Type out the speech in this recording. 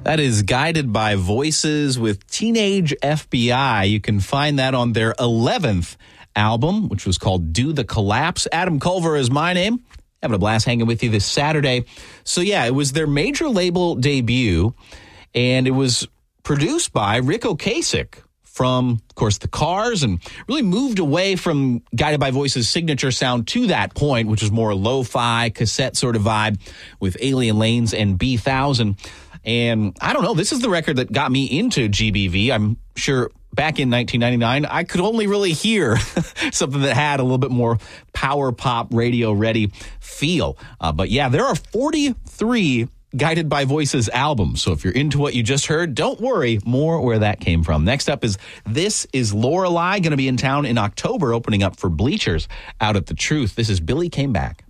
That is Guided by Voices with Teenage FBI. You can find that on their 11th album, which was called Do the Collapse. Adam Culver is my name. Having a blast hanging with you this Saturday. So yeah, it was their major label debut, and it was produced by Rick Ocasek from, of course, the Cars, and really moved away from Guided by Voices' signature sound to that point, which was more lo-fi, cassette sort of vibe with Alien Lanes and B-1000. And I don't know, this is the record that got me into GBV. I'm sure back in 1999, I could only really hear something that had a little bit more power pop radio ready feel. But yeah, there are 43 Guided by Voices albums. So if you're into what you just heard, don't worry, more where that came from. Next up is This Is Lorelei, going to be in town in October, opening up for Bleachers out at the Truth. This is Billy Came Back.